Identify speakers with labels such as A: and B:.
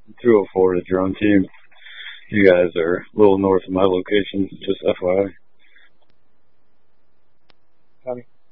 A: 204 to Drone Team. You guys are a little north of my location, just FYI.
B: Copy.